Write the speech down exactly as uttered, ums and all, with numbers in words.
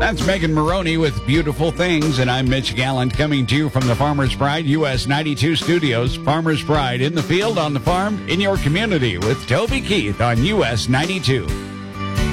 That's Megan Maroney with Beautiful Things, and I'm Mitch Gallant coming to you from the Farmers Pride U S ninety-two studios. Farmers Pride in the field, on the farm, in your community with Toby Keith on U S ninety-two.